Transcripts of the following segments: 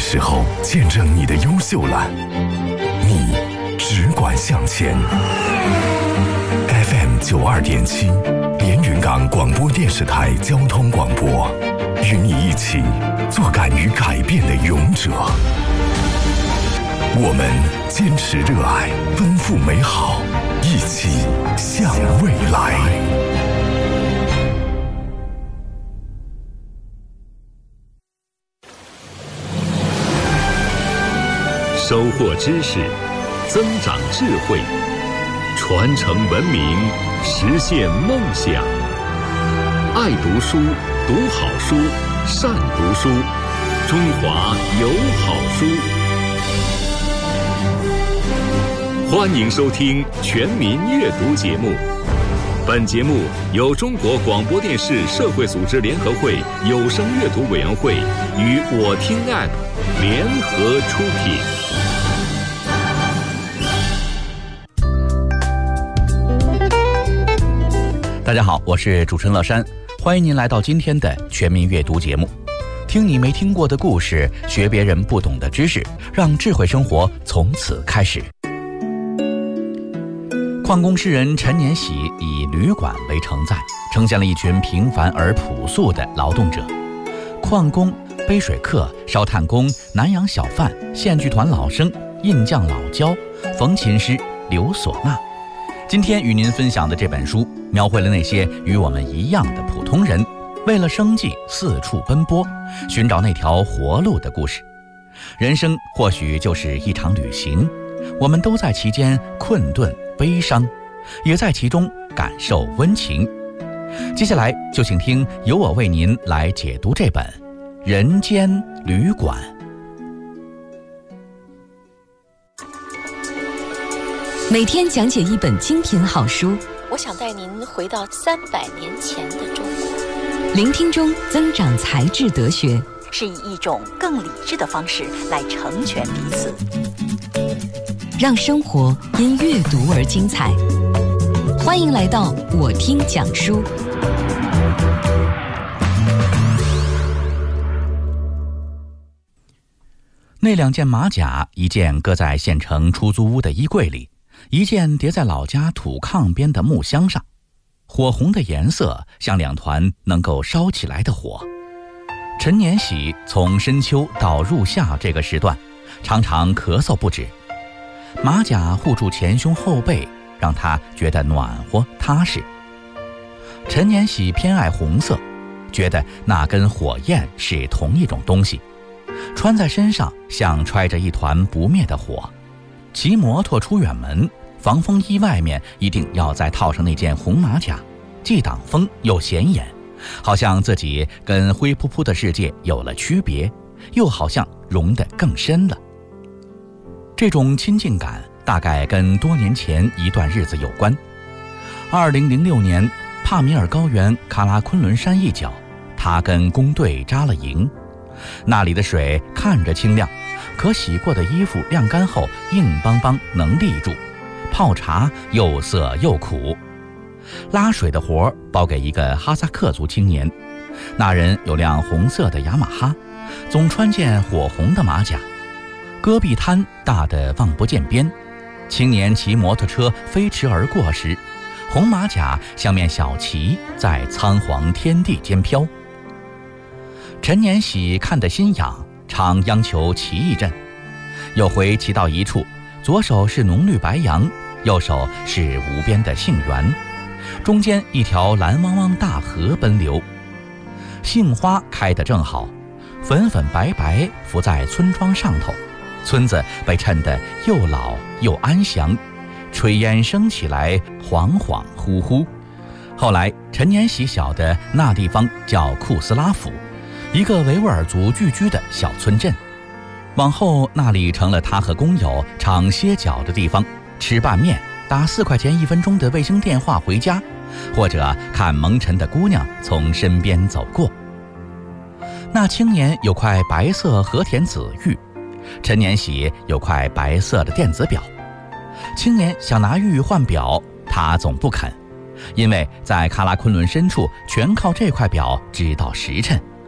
时候见证你的优秀了，你只管向前。FM 92.7，连云港广播电视台交通广播，与你一起做敢于改变的勇者。我们坚持热爱，奔赴美好，一起向未来。 收获知识，增长智慧，传承文明，实现梦想。爱读书，读好书，善读书，中华有好书。欢迎收听全民阅读节目。本节目由中国广播电视社会组织联合会有声阅读委员会与我听 App 联合出品。 大家好，我是主持人乐山，欢迎您来到今天的全民阅读节目。听你没听过的故事，学别人不懂的知识，让智慧生活从此开始。矿工诗人陈年喜以旅馆为承载，呈现了一群平凡而朴素的劳动者：矿工、背水客、烧炭工、南洋小贩、线剧团老生、印匠老焦、缝琴师刘唢呐。今天与您分享的这本书，描绘了那些与我们一样的普通人，为了生计四处奔波，寻找那条活路的故事。人生或许就是一场旅行，我们都在其间困顿悲伤，也在其中感受温情。接下来就请听由我为您来解读这本《人间旅馆》。 每天讲解一本精品好书， 我想带您回到300年前的中国。 聆听中增长才智德学， 是以一种更理智的方式来成全彼此， 让生活因阅读而精彩。欢迎来到我听讲书。 那2件马甲，一件搁在县城出租屋的衣柜里，一件叠在老家土炕边的木箱上，火红的颜色像2团能够烧起来的火。陈年喜从深秋到入夏这个时段，常常咳嗽不止。马甲护住前胸后背，让他觉得暖和踏实。陈年喜偏爱红色，觉得那跟火焰是同一种东西，穿在身上像揣着一团不灭的火。骑摩托出远门，防风衣外面一定要再套上那件红马甲，既挡风又显眼，好像自己跟灰扑扑的世界有了区别，又好像融得更深了。这种亲近感大概跟多年前一段日子有关。2006年，帕米尔高原喀拉昆仑山一角，他跟工队扎了营。那里的水看着清亮，可洗过的衣服晾干后硬邦邦能立住，泡茶又涩又苦。拉水的活包给一个哈萨克族青年，那人有辆红色的雅马哈，总穿件火红的马甲。戈壁滩大得望不见边，青年骑摩托车飞驰而过时，红马甲像面小旗在苍黄天地间飘。陈年喜看得心痒，常央求骑一阵。有回骑到一处，左手是浓绿白杨，右手是无边的杏园，中间一条蓝汪汪大河奔流。杏花开得正好，粉粉白白浮在村庄上头，村子被衬得又老又安详，炊烟升起来，恍恍惚惚。后来陈年喜晓得那地方叫库斯拉府，一个维吾尔族聚居的小村镇。往后那里成了他和工友常歇脚的地方，吃拌面，打4块钱1分钟的卫星电话回家，或者看蒙尘的姑娘从身边走过。那青年有块白色和田紫玉，陈年喜有块白色的电子表。青年想拿玉换表，他总不肯，因为在喀拉昆仑深处全靠这块表知道时辰。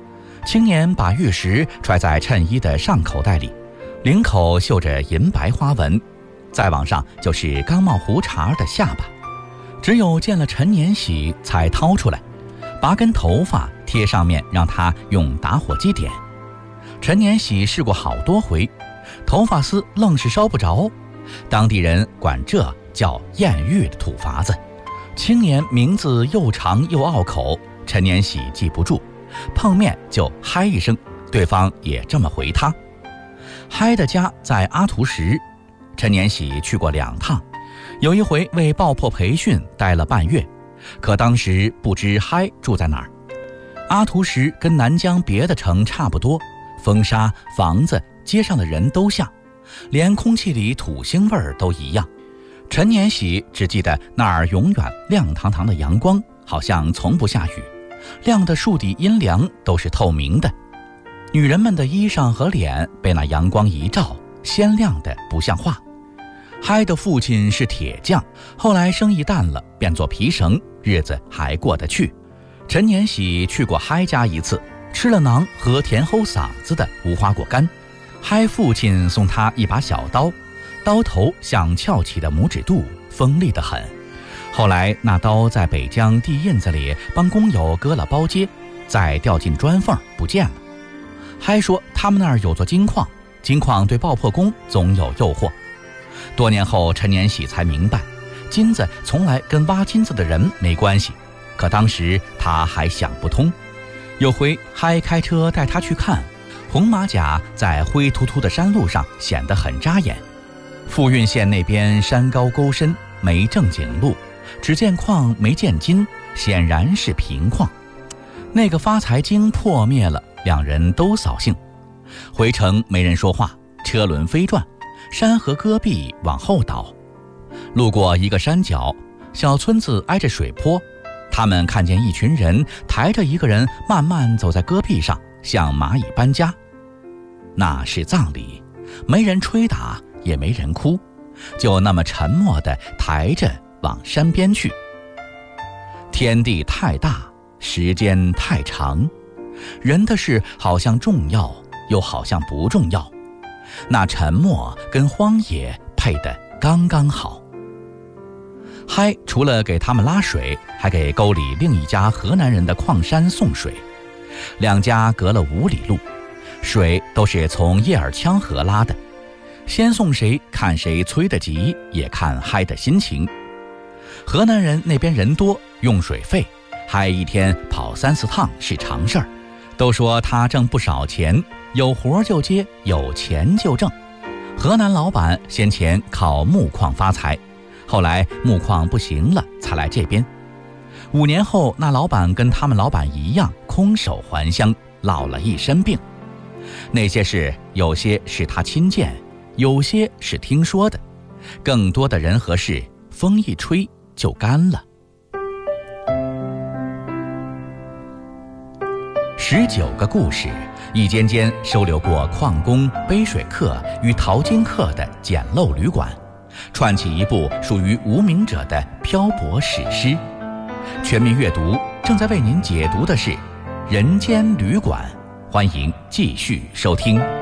青年把玉石揣在衬衣的上口袋里，领口绣着银白花纹，再往上就是刚冒胡茬的下巴。只有见了陈年喜才掏出来，拔根头发贴上面，让他用打火机点。陈年喜试过好多回，头发丝愣是烧不着，当地人管这叫艳遇的土法子。青年名字又长又拗口，陈年喜记不住，碰面就嗨一声，对方也这么回他。嗨的家在阿图什，陈年喜去过2趟，有一回为爆破培训待了半月，可当时不知嗨住在哪儿。阿图什跟南疆别的城差不多，风沙、房子、街上的人都像，连空气里土腥味儿都一样。陈年喜只记得那儿永远亮堂堂的阳光，好像从不下雨，亮的树底阴凉都是透明的，女人们的衣裳和脸被那阳光一照，鲜亮的不像话。嗨的父亲是铁匠，后来生意淡了，便做皮绳，日子还过得去。陈年喜去过嗨家一次，吃了馕和甜齁嗓子的无花果干。嗨父亲送他一把小刀，刀头像翘起的拇指肚，锋利得很。后来那刀在北疆地印子里帮工友割了包接，再掉进砖缝不见了。嗨说他们那儿有座金矿，金矿对爆破工总有诱惑。多年后陈年喜才明白，金子从来跟挖金子的人没关系，可当时他还想不通。有回嗨开车带他去看，红马甲在灰秃秃的山路上显得很扎眼。富蕴县那边山高沟深，没正经路，只见矿没见金，显然是贫矿。那个发财精破灭了，两人都扫兴。回城没人说话，车轮飞转，山河戈壁往后倒。路过一个山脚，小村子挨着水坡，他们看见一群人抬着一个人慢慢走在戈壁上，像蚂蚁搬家。那是葬礼，没人吹打，也没人哭，就那么沉默地抬着往山边去。天地太大，时间太长，人的事好像重要，又好像不重要。那沉默跟荒野配得刚刚好。嗨除了给他们拉水，还给沟里另一家河南人的矿山送水，两家隔了5里路，水都是从叶尔羌河拉的。先送谁看谁催得急，也看嗨的心情。河南人那边人多，用水费，嗨一天跑3、4趟是常事儿。都说他挣不少钱，有活就接，有钱就挣。河南老板先前靠木矿发财，后来木矿不行了，才来这边。5年后，那老板跟他们老板一样，空手还乡，落了一身病。那些事，有些是他亲见，有些是听说的，更多的人和事，风一吹就干了。19个故事，一间间收留过矿工、背水客与淘金客的简陋旅馆，串起一部属于无名者的漂泊史诗。全民阅读正在为您解读的是《人间旅馆》，欢迎继续收听。